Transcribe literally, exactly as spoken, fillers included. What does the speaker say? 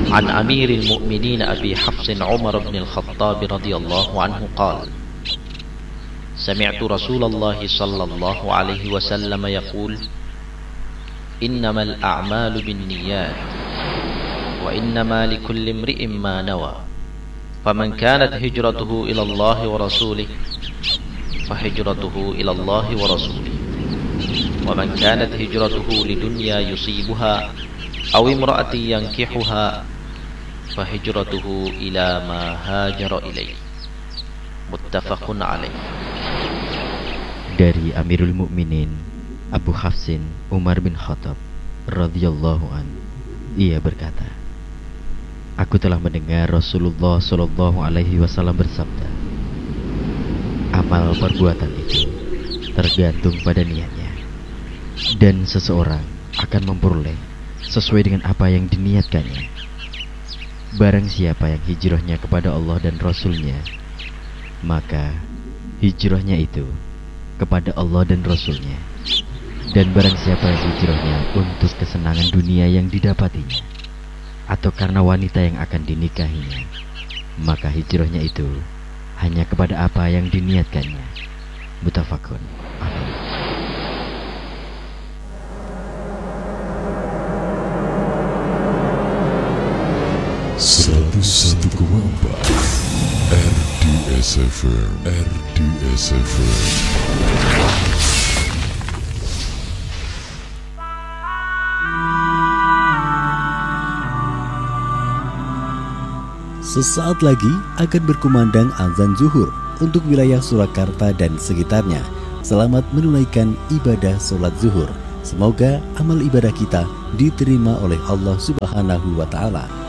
عن أمير المؤمنين أبي حفص عمر بن الخطاب رضي الله عنه قال: سمعت رسول الله صلى الله عليه وسلم يقول: إنما الأعمال بالنيات وإنما لكل امرئ ما نوى فمن كانت هجرته إلى الله ورسوله فهجرته إلى الله ورسوله ومن كانت هجرته لدنيا يصيبها أو امرأة ينكحها فهجرته إلى ما هاجر إليه. متفق عليه. Dari Amirul Mukminin Abu Hafsin Umar bin Khattab radhiyallahu an, ia berkata, aku telah mendengar Rasulullah Shallallahu Alaihi Wasallam bersabda, amal perbuatan itu tergantung pada niatnya, dan seseorang akan memperoleh sesuai dengan apa yang diniatkannya. Barang siapa yang hijrahnya kepada Allah dan Rasulnya, maka hijrahnya itu kepada Allah dan Rasulnya. Dan barang siapa yang hijrahnya untuk kesenangan dunia yang didapatinya, atau karena wanita yang akan dinikahinya, maka hijrahnya itu hanya kepada apa yang diniatkannya. Muttafaqun alaih. seratus satu koma empat R D S F M R D S F M. Sesaat lagi akan berkumandang azan zuhur untuk wilayah Surakarta dan sekitarnya. Selamat menunaikan ibadah sholat zuhur. Semoga amal ibadah kita diterima oleh Allah Subhanahu wa Ta'ala.